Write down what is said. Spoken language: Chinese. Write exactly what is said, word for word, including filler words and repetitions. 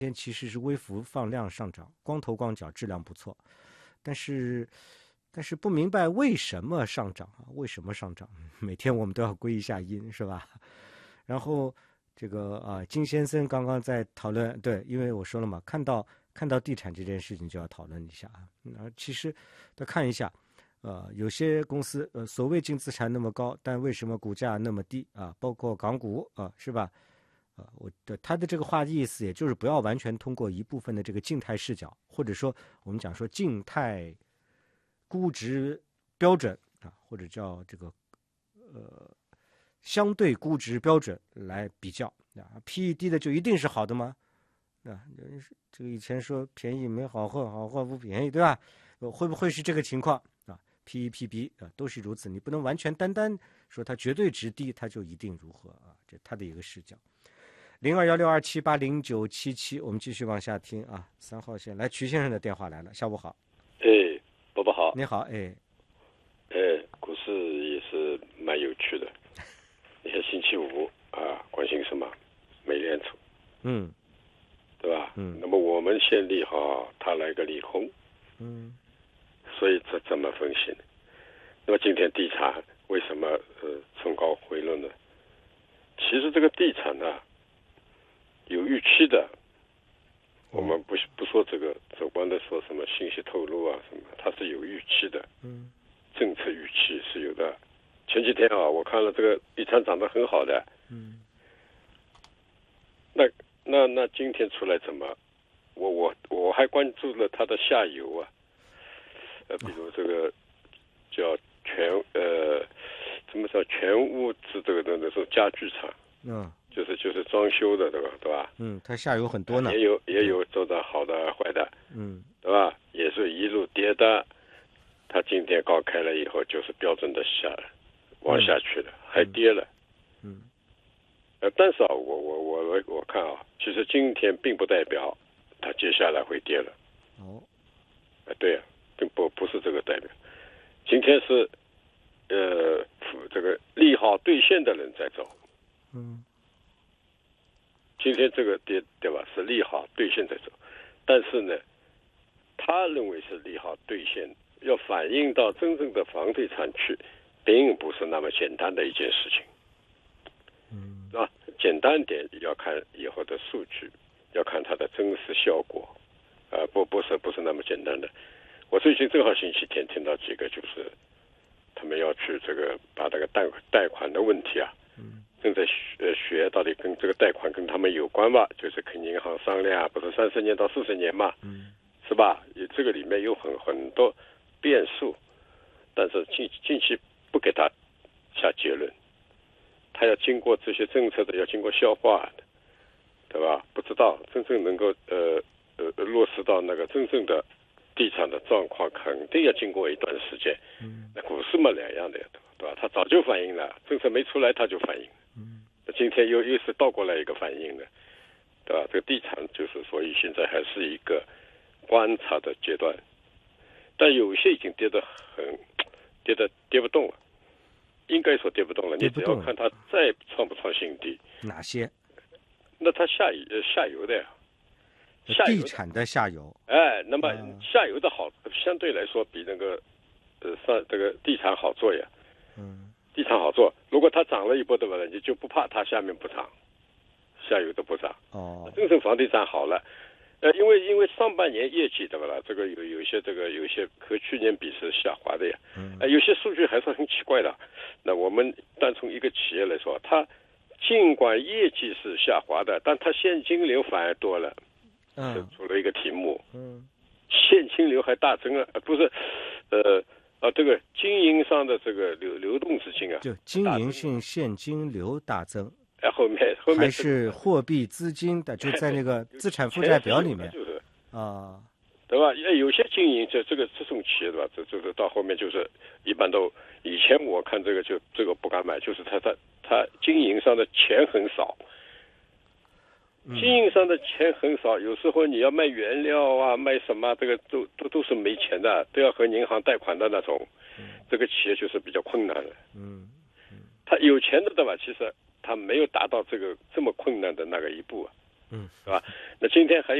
天其实是微幅放量上涨，光头光脚，质量不错，但是但是不明白为什么上涨啊？为什么上涨？每天我们都要归一下因，是吧？然后这个啊，金先生刚刚在讨论，对，因为我说了嘛，看到看到地产这件事情就要讨论一下啊。那其实再看一下，呃，有些公司呃所谓净资产那么高，但为什么股价那么低啊？包括港股啊，是吧？啊，我的他的这个话的意思，也就是不要完全通过一部分的这个静态视角，或者说我们讲说静态估值标准啊，或者叫这个呃相对估值标准来比较啊。P E 低的就一定是好的吗？啊，这个以前说便宜没好货，好货不便宜，对吧？会不会是这个情况啊 ？P E P B 啊都是如此，你不能完全单单说它绝对值低，它就一定如何啊？这它的一个视角。零二幺六二七八零九七七，我们继续往下听啊。三号线来，曲先生的电话来了，下午好。 哎，伯伯好。 你好，哎， 哎，股市也是蛮有趣的。你看星期五啊，关心什么？美联储， 嗯， 对吧？ 嗯。 那么我们先利好，他来个利空， 嗯。 所以这怎么分析呢？那么今天地产为什么呃冲高回落呢？其实这个地产呢、啊。有预期的，我们不不说这个主观的说什么信息透露啊什么，它是有预期的。 嗯， 政策预期是有的。前几天啊，我看了这个地产涨得很好的。 嗯。 那那那今天出来怎么？我我我还关注了它的下游啊，呃，比如这个叫全呃，怎么说全屋子这个的那种家具厂。 嗯。 就是就是装修的，对吧？对吧？ 嗯，它下游很多呢。 也有也有做的好的坏的， 嗯， 对吧？也是一路跌的，它今天高开了以后，就是标准的下往下去了，嗯、还跌了。 嗯， 呃，但是啊，我我我我看啊，其实今天并不代表它接下来会跌了。 哦， 呃，对啊，并不不是这个代表。今天是呃这个利好兑现的人在走。 嗯。 今天这个跌对吧？是利好兑现在走，但是呢，他认为是利好兑现，要反映到真正的房地产去，并不是那么简单的一件事情。 嗯， 啊，简单点要看以后的数据，要看它的真实效果，啊，不不是不是那么简单的。我最近正好星期天听到几个，就是他们要去这个把这个贷贷款的问题啊。 嗯。 正在学学到底跟这个贷款跟他们有关吧，就是跟银行商量，不是三十年到四十年嘛， 嗯， 是吧？这个里面有很很多变数，但是近近期不给他下结论，他要经过这些政策的，要经过消化的，对吧？不知道真正能够呃呃落实到那个真正的地产的状况，肯定要经过一段时间。 嗯， 那股市嘛两样的呀，对吧？他早就反映了，政策没出来他就反映。 嗯， 今天又又是倒过来一个反应了，对吧？这个地产就是所以现在还是一个观察的阶段，但有些已经跌得很，跌得跌不动了，应该说跌不动了。你只要看它再创不创新低。 哪些？ 那它下游下游的呀，下游地产的下游。 哎，那么下游的好，相对来说比那个呃上这个地产好做呀。 嗯。 地产好做，如果它涨了一波，对吧？你就不怕它下面不涨，下游的不涨。 哦， 真正房地产好了，呃，因为因为上半年业绩对吧啦？这个有有一些这个有一些和去年比是下滑的呀。 嗯。 呃，有些数据还是很奇怪的。那我们单从一个企业来说，它尽管业绩是下滑的，但它现金流反而多了。 嗯。 出了一个题目。 嗯。 现金流还大增了，不是，呃。啊，这个经营上的这个流流动资金啊， 就经营性现金流大增， 哎，后面后面还是货币资金的，就在那个资产负债表里面， 就是啊， 对吧？有些经营这这个这种企业对吧？这就是到后面就是一般都以前我看这个就这个不敢买，就是他他他经营上的钱很少。经营上的钱很少，有时候你要卖原料啊，卖什么，这个都都都是没钱的，都要和银行贷款的那种，这个企业就是比较困难的。 嗯， 他有钱的对吧？其实他没有达到这个这么困难的那个一步啊。 嗯， 是吧？那今天还有。